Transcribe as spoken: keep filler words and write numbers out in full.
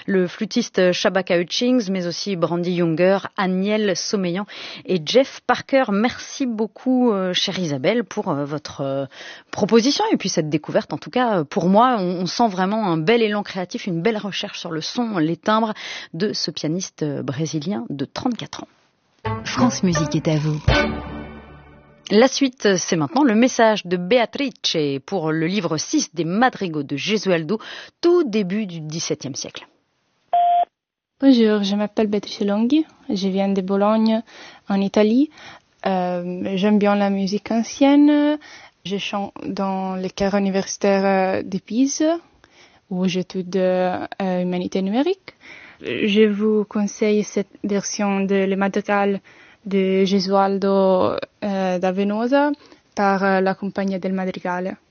le flûtiste Shabaka Hutchings, mais aussi Brandy Younger, Aniel Someillan et Jeff Parker. Merci beaucoup, euh, chère Isabelle, pour euh, votre euh, proposition et puis cette découverte. En tout cas, pour moi, on, on sent vraiment un bel élan créatif, une belle recherche sur le son, les timbres de ce pianiste brésilien de trente-quatre ans. France Musique est à vous. La suite, c'est maintenant le message de Beatrice pour le livre six des Madrigaux de Gesualdo, tout début du dix-septième siècle. Bonjour, je m'appelle Beatrice Longhi, je viens de Bologne, en Italie. Euh, j'aime bien la musique ancienne. Je chante dans le chœur universitaire de Pise, où j'étudie euh, humanité numérique. Je vous conseille cette version de Le Madrigal de Gesualdo euh, da Venosa par euh, la Compagnia del Madrigale.